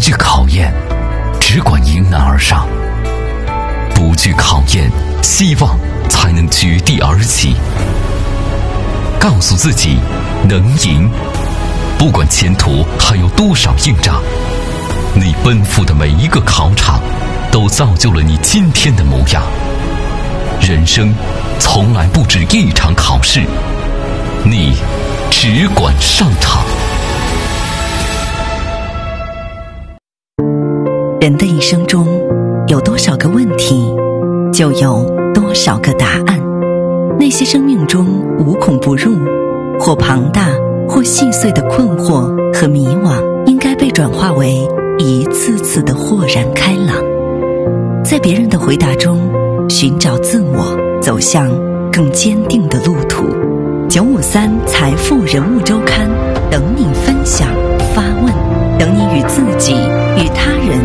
惧考验，只管迎难而上。不惧考验，希望才能绝地而起。告诉自己能赢，不管前途还有多少硬仗，你奔赴的每一个考场都造就了你今天的模样。人生从来不止一场考试，你只管上场。 人的一生中有多少个问题，就有多少个答案。那些生命中无孔不入，或庞大或细碎的困惑和迷惘，应该被转化为一次次的豁然开朗。在别人的回答中寻找自我，走向更坚定的路途。953财富人物周刊，等你分享发问，等你与自己与他人